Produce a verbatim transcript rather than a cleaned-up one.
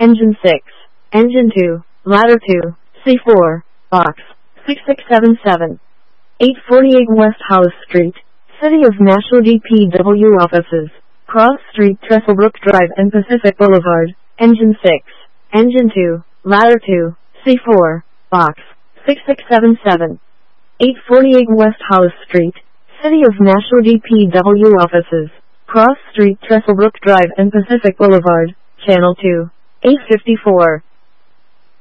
Engine six. Engine two. Ladder two. C four. Box. six six seven seven. eight forty-eight West Hollis Street. City of Nashville D P W Offices. Cross Street, Trestlebrook Drive and Pacific Boulevard. Engine six. Engine two. Ladder two. C four. Box. six six seven seven. eight forty-eight West Hollis Street. City of Nashville D P W Offices. Cross Street, Trestlebrook Drive and Pacific Boulevard. Channel two. eight fifty-four.